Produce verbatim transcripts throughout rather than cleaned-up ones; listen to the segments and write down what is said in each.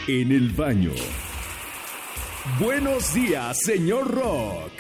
En el baño. Buenos días, señor Rock.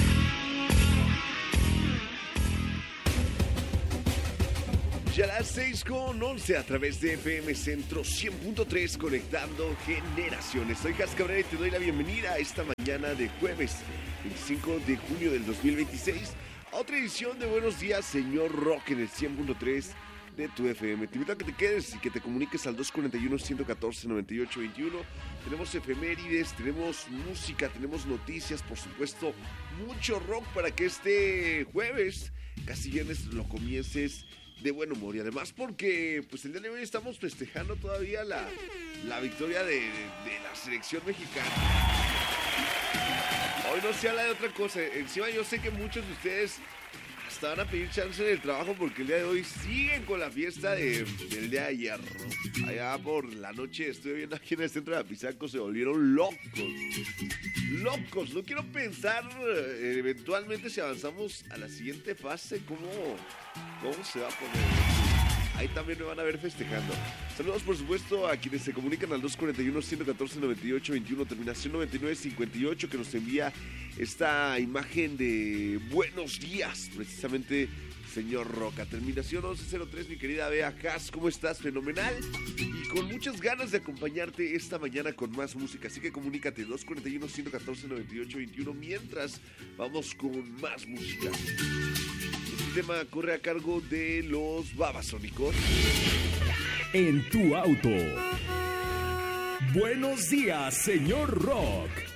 Ya a las seis con once a través de F M Centro cien punto tres, conectando generaciones. Soy Jas Cabrera y te doy la bienvenida a esta mañana de jueves veinticinco de junio del dos mil veintiséis a otra edición de Buenos Días, señor Rock, en el cien punto tres de tu F M. Te invito a que te quedes y que te comuniques al dos cuarenta y uno, ciento catorce, noventa y ocho veintiuno. Tenemos efemérides, tenemos música, tenemos noticias, por supuesto, mucho rock para que este jueves, casi viernes, lo comiences de buen humor. Y además porque pues el día de hoy estamos festejando todavía la, la victoria de, de, de la selección mexicana. Hoy no se habla de otra cosa. Encima yo sé que muchos de ustedes hasta van a pedir chance en el trabajo porque el día de hoy siguen con la fiesta de, del día de ayer. Allá por la noche estuve viendo aquí en el centro de Apizaco, se volvieron locos. Locos, no quiero pensar eh, eventualmente si avanzamos a la siguiente fase, cómo, cómo se va a poner. Ahí también me van a ver festejando. Saludos por supuesto a quienes se comunican al dos cuarenta y uno, ciento catorce, noventa y ocho veintiuno, terminación noventa y nueve cincuenta y ocho, que nos envía esta imagen de buenos días, precisamente señor Roca. Terminación once cero tres, mi querida Bea Jas, ¿cómo estás? Fenomenal. Y con muchas ganas de acompañarte esta mañana con más música. Así que comunícate dos cuarenta y uno, ciento catorce, noventa y ocho veintiuno mientras vamos con más música. Este tema corre a cargo de los Babasónicos. En tu auto. Buenos días, señor Rock.